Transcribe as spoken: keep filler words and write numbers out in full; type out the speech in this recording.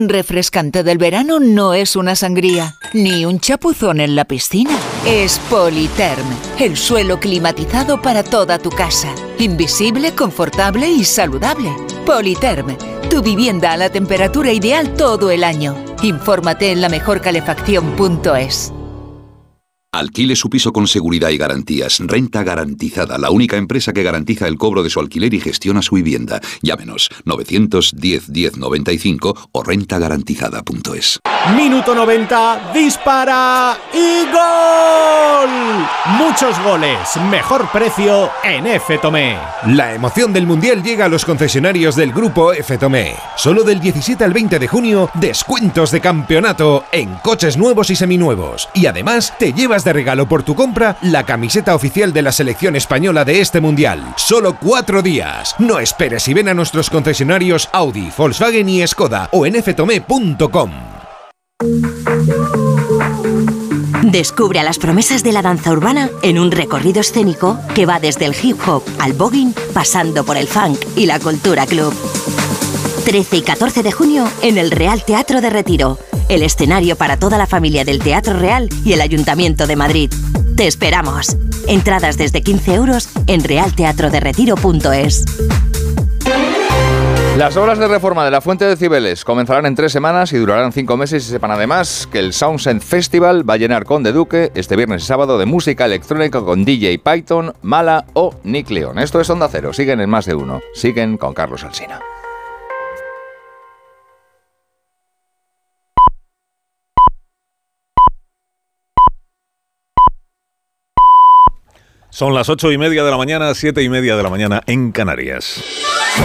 refrescante del verano no es una sangría, ni un chapuzón en la piscina. Es Politerm, el suelo climatizado para toda tu casa. Invisible, confortable y saludable. Politerm, tu vivienda a la temperatura ideal todo el año. Infórmate en la mejor calefacción punto es. Alquile su piso con seguridad y garantías. Renta Garantizada, la única empresa que garantiza el cobro de su alquiler y gestiona su vivienda. Llámenos novecientos diez diez noventa y cinco o renta garantizada punto es. Minuto noventa, dispara y gol. Muchos goles, mejor precio en F. Tomé. La emoción del Mundial llega a los concesionarios del Grupo F. Tomé. Solo del diecisiete al veinte de junio, descuentos de campeonato en coches nuevos y seminuevos. Y además, te llevas de regalo por tu compra la camiseta oficial de la selección española de este Mundial. Solo cuatro días. No esperes y ven a nuestros concesionarios Audi, Volkswagen y Skoda o en f tomé punto com. Descubre a las promesas de la danza urbana en un recorrido escénico que va desde el hip hop al voguing, pasando por el funk y la cultura club. trece y catorce de junio en el Real Teatro de Retiro, el escenario para toda la familia del Teatro Real y el Ayuntamiento de Madrid. ¡Te esperamos! Entradas desde quince euros en real teatro de retiro punto es. Las obras de reforma de la Fuente de Cibeles comenzarán en tres semanas y durarán cinco meses. Y sepan además que el Soundset Festival va a llenar Conde Duque este viernes y sábado de música electrónica con D J Python, Mala o Nick León. Esto es Onda Cero. Siguen en Más de Uno. Siguen con Carlos Alsina. Son las ocho y media de la mañana, siete y media de la mañana en Canarias.